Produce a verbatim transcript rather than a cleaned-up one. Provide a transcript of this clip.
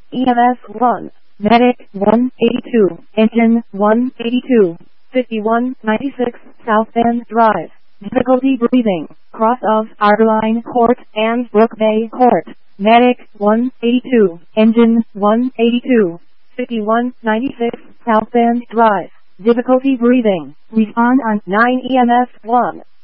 E M S one. Medic one eighty-two. Engine one eighty-two. fifty-one ninety-six South Bend Drive. Difficulty breathing. Cross of Arline Court and Brook Bay Court. Medic one eighty-two. Engine one eighty-two. fifty-one ninety-six South Bend Drive. Difficulty breathing. Respond on nine E M S one.